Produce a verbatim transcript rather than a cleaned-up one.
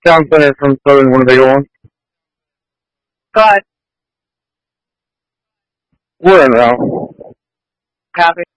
Town Center from Southern Winnebago one. Go ahead. We're in now. Copy.